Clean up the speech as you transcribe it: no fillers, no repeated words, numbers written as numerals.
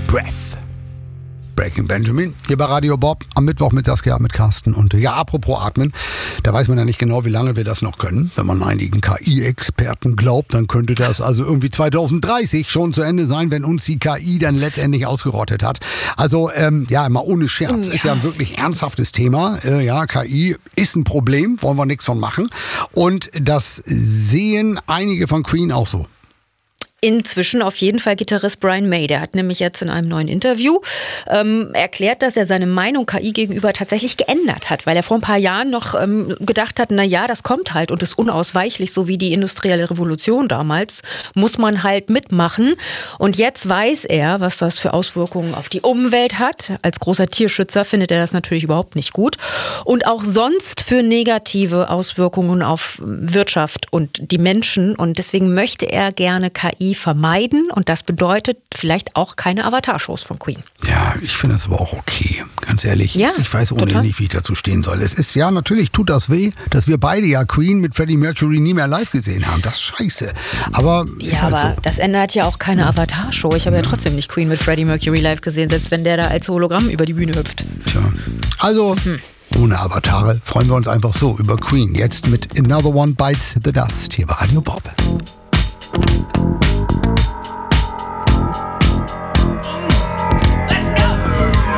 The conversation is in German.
Breath. Breaking Benjamin, hier bei Radio Bob, am Mittwoch mit Saskia, mit Carsten. Und ja, apropos Atmen, da weiß man ja nicht genau, wie lange wir das noch können. Wenn man einigen KI-Experten glaubt, dann könnte das also irgendwie 2030 schon zu Ende sein, wenn uns die KI dann letztendlich ausgerottet hat. Also, ja, mal ohne Scherz, ist ja ein wirklich ernsthaftes Thema. Ja, KI ist ein Problem, wollen wir nichts von machen. Und das sehen einige von Queen auch so. Inzwischen auf jeden Fall Gitarrist Brian May. Der hat nämlich jetzt in einem neuen Interview erklärt, dass er seine Meinung KI gegenüber tatsächlich geändert hat, weil er vor ein paar Jahren noch gedacht hat, na ja, das kommt halt und ist unausweichlich, so wie die industrielle Revolution damals, muss man halt mitmachen. Und jetzt weiß er, was das für Auswirkungen auf die Umwelt hat. Als großer Tierschützer findet er das natürlich überhaupt nicht gut. Und auch sonst für negative Auswirkungen auf Wirtschaft und die Menschen. Und deswegen möchte er gerne KI vermeiden und das bedeutet vielleicht auch keine Avatar-Shows von Queen. Ja, ich finde das aber auch okay, ganz ehrlich. Ja, ich weiß ohnehin total nicht, wie ich dazu stehen soll. Es ist ja, natürlich tut das weh, dass wir beide ja Queen mit Freddie Mercury nie mehr live gesehen haben. Das ist scheiße. Aber ist ja, halt aber so. das ändert ja auch keine Avatar-Show. Ich habe ja trotzdem nicht Queen mit Freddie Mercury live gesehen, selbst wenn der da als Hologramm über die Bühne hüpft. Tja, also ohne Avatare freuen wir uns einfach so über Queen. Jetzt mit Another One Bites the Dust hier bei Radio Bob.